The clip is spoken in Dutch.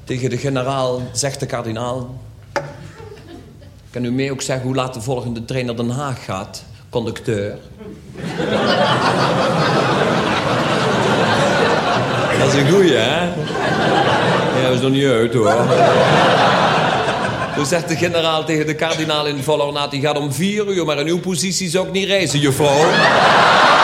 Tegen de generaal zegt de kardinaal... Kan u mij ook zeggen hoe laat de volgende trein naar Den Haag gaat, conducteur? Dat is een goeie, hè? Ja, dat is nog niet uit, hoor. Toen zegt de generaal tegen de kardinaal in volle ornaat... Die gaat om 4 uur, maar in uw positie zou ik niet reizen, juffrouw.